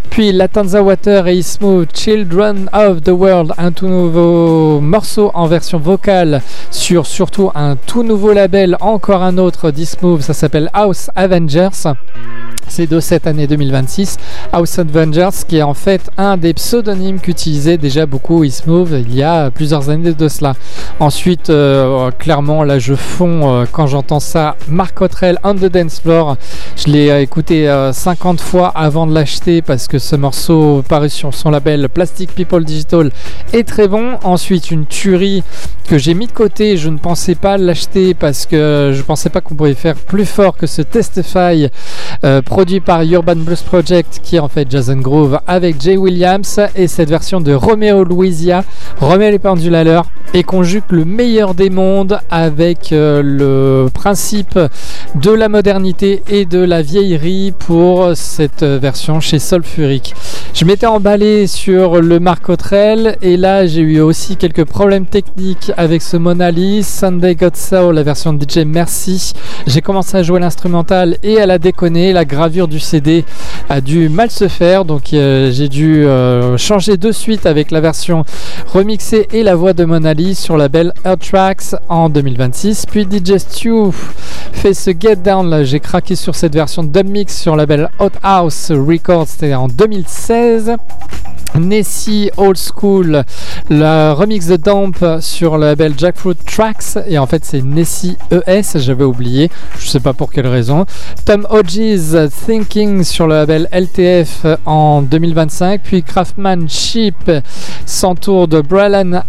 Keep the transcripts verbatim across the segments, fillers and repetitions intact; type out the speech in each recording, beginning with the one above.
Puis Latanza Water et Ismooth, Children of the World, un tout nouveau morceau en version vocale sur surtout un tout nouveau label, encore un autre d'Ismooth, ça s'appelle House Avengers. C'est de cette année deux mille vingt-six, House Avengers, qui est en fait un des pseudonymes qu'utilisait déjà beaucoup Ismooth il y a plusieurs années de cela. Ensuite, euh, clairement, là je fonds euh, quand j'entends ça. Mark Cottrell, On the Dance Floor, je l'ai euh, écouté euh, cinquante fois avant de l'acheter parce que ce morceau paru sur son label Plastic People Digital est très bon. Ensuite, une tuerie que j'ai mis de côté, je ne pensais pas l'acheter parce que je pensais pas qu'on pouvait faire plus fort que ce Testify euh, produit par Urban Blues Project, qui est en fait Jason Groove avec Jay Williams, et cette version de Romeo Louisia remet les pendules à l'heure et conjugue le meilleur des mondes avec euh, le principe de la modernité et de la vieillerie pour cette version chez Sulfuric. Je m'étais emballé sur le Mark Cottrell et là j'ai eu aussi quelques problèmes techniques avec ce Monali Sunday Got Soul, la version de D J Merci. J'ai commencé à jouer l'instrumental et elle a déconné, la gravure du C D a dû mal se faire, donc euh, j'ai dû euh, changer de suite avec la version remixée et la voix de Monali sur la label Earth Tracks en deux mille vingt-six. Puis D J Stu fait ce Get Down, là j'ai craqué sur cette version dub mix sur le label Hot House Records, c'était en deux mille seize. Nessie Old School, le remix de Dump sur le label Jackfruit Tracks, et en fait c'est Nessie E S, j'avais oublié, je sais pas pour quelle raison. Tom Hodges Thinking sur le label L T F en deux mille vingt-cinq, puis Craftsmanship s'entoure de Brian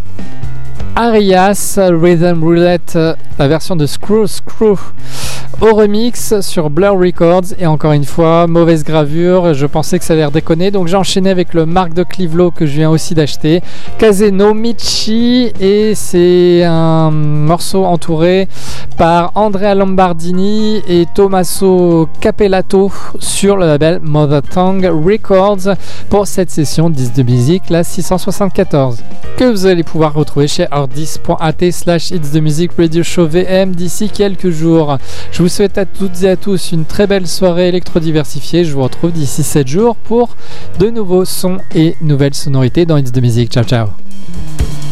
Arias, Rhythm Roulette, la version de Screw Screw au remix sur Blur Records, et encore une fois mauvaise gravure, je pensais que ça allait redéconner, donc j'ai enchaîné avec le Marc de Clivelo que je viens aussi d'acheter, Kazeno Michi, et c'est un morceau entouré par Andrea Lombardini et Tommaso Capellato sur le label Mother Tongue Records pour cette session dix de musique, la six cent soixante-quatorze, que vous allez pouvoir retrouver chez hardis point a t slash It's the Music Radio Show V M d'ici quelques jours. Je vous souhaite à toutes et à tous une très belle soirée électro-diversifiée. Je vous retrouve d'ici sept jours pour de nouveaux sons et nouvelles sonorités dans It's the Music. Ciao ciao.